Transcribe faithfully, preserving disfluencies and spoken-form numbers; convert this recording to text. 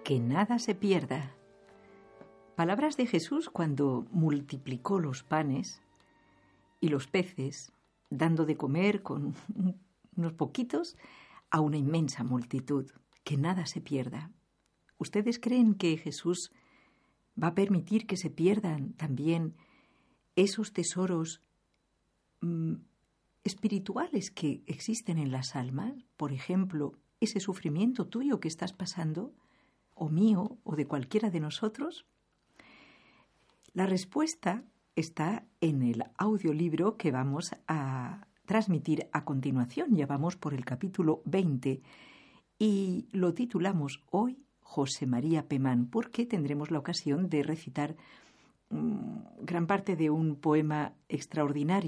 que nada se pierda. Palabras de Jesús cuando multiplicó los panes y los peces, dando de comer con unos poquitos a una inmensa multitud. Que nada se pierda. ¿Ustedes creen que Jesús va a permitir que se pierdan también esos tesoros mmm, espirituales que existen en las almas? Por ejemplo, ese sufrimiento tuyo que estás pasando, o mío, o de cualquiera de nosotros. La respuesta está en el audiolibro que vamos a transmitir a continuación. Ya vamos por el capítulo veinte y lo titulamos hoy José María Pemán, porque tendremos la ocasión de recitar um, gran parte de un poema extraordinario